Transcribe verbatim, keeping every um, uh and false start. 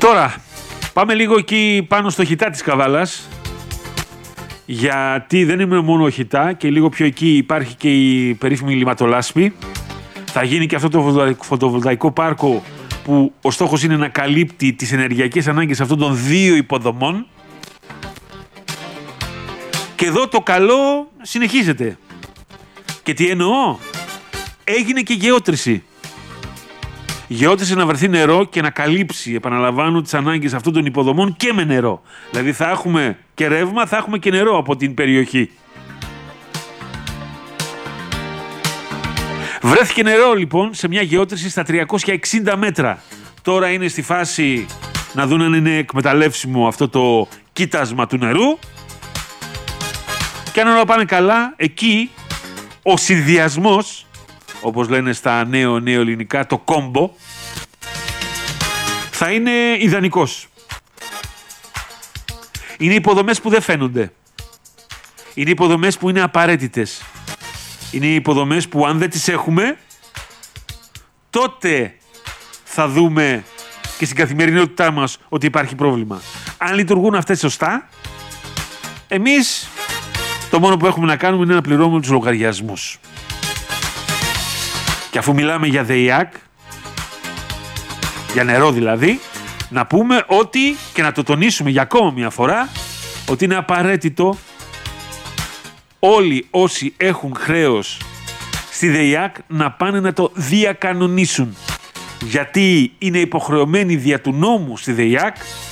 Τώρα, πάμε λίγο εκεί πάνω στο χιτά της Καβάλας, γιατί δεν είναι μόνο ο χιτά και λίγο πιο εκεί υπάρχει και η περίφημη λιματολάσπη. Θα γίνει και αυτό το φωτοβολταϊκό πάρκο που ο στόχος είναι να καλύπτει τις ενεργειακές ανάγκες αυτών των δύο υποδομών. Και εδώ το καλό συνεχίζεται. Και τι εννοώ? Έγινε και γεώτρηση. Γεώτρηση να βρεθεί νερό και να καλύψει, επαναλαμβάνω, τις ανάγκες αυτών των υποδομών και με νερό. Δηλαδή θα έχουμε και ρεύμα, θα έχουμε και νερό από την περιοχή. Βρέθηκε νερό λοιπόν σε μια γεώτρηση στα τριακόσια εξήντα μέτρα. Τώρα είναι στη φάση να δουν αν είναι εκμεταλλεύσιμο αυτό το κοίτασμα του νερού. Και αν όλα πάνε καλά, εκεί ο συνδυασμός, όπως λένε στα νέο νέο ελληνικά, το κόμπο, θα είναι ιδανικός. Είναι υποδομές που δεν φαίνονται. Είναι υποδομές που είναι απαραίτητες. Είναι υποδομές που αν δεν τις έχουμε, τότε θα δούμε και στην καθημερινότητά μας ότι υπάρχει πρόβλημα. Αν λειτουργούν αυτές σωστά, εμείς το μόνο που έχουμε να κάνουμε είναι να πληρώνουμε τους λογαριασμούς. Και αφού μιλάμε για ΔΕΙΑΚ, για νερό δηλαδή, να πούμε ότι, και να το τονίσουμε για ακόμα μια φορά, ότι είναι απαραίτητο όλοι όσοι έχουν χρέος στη ΔΕΙΑΚ να πάνε να το διακανονίσουν. Γιατί είναι υποχρεωμένοι δια του νόμου στη ΔΕΙΑΚ